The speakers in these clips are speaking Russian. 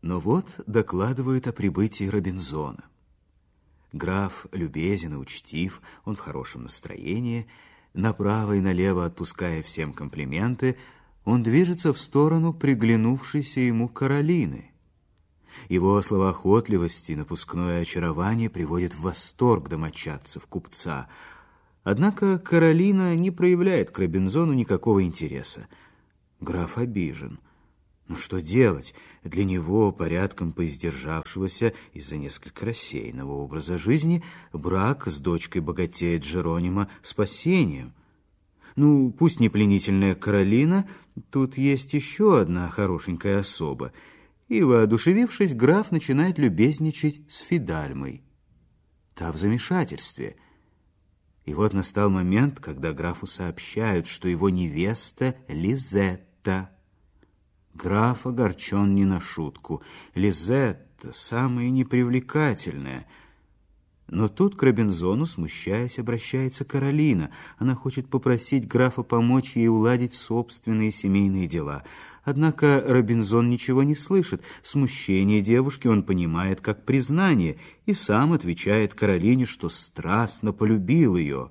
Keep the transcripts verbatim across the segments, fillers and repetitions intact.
Но вот докладывают о прибытии Робинзона. Граф любезен и учтив, он в хорошем настроении. Направо и налево отпуская всем комплименты, он движется в сторону приглянувшейся ему Каролины. Его словоохотливость и напускное очарование приводят в восторг домочадцев купца. Однако Каролина не проявляет к Робинзону никакого интереса. Граф обижен. Ну что делать? Для него, порядком поиздержавшегося из-за несколько рассеянного образа жизни, брак с дочкой богатея Джеронима спасением. Ну, пусть не пленительная Каролина, тут есть еще одна хорошенькая особа. И, воодушевившись, граф начинает любезничать с Фидальмой. Та в замешательстве. И вот настал момент, когда графу сообщают, что его невеста Лизетта. Граф огорчен не на шутку. Лизетта самая непривлекательная. Но тут к Робинзону, смущаясь, обращается Каролина. Она хочет попросить графа помочь ей уладить собственные семейные дела. Однако Робинзон ничего не слышит. Смущение девушки он понимает как признание и сам отвечает Каролине, что страстно полюбил ее.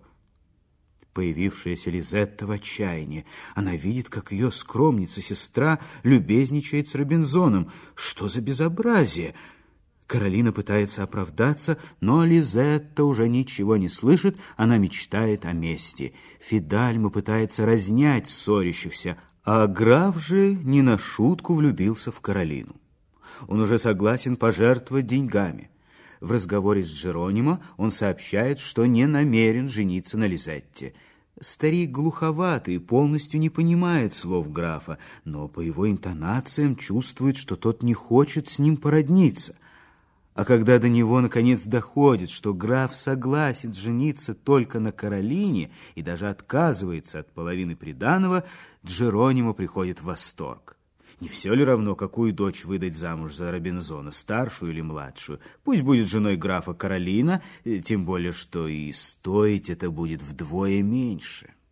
Появившаяся Лизетта в отчаянии. Она видит, как ее скромница-сестра любезничает с Робинзоном. Что за безобразие! Каролина пытается оправдаться, но Лизетта уже ничего не слышит, она мечтает о мести. Фидальма пытается разнять ссорящихся, а граф же не на шутку влюбился в Каролину. Он уже согласен пожертвовать деньгами. В разговоре с Джеронимо он сообщает, что не намерен жениться на Лизетте. Старик глуховатый, полностью не понимает слов графа, но по его интонациям чувствует, что тот не хочет с ним породниться. А когда до него наконец доходит, что граф согласен жениться только на Каролине и даже отказывается от половины приданого, Джеронимо приходит в восторг. Не все ли равно, какую дочь выдать замуж за Робинзона, старшую или младшую? Пусть будет женой графа Каролина, тем более, что и стоить это будет вдвое меньше.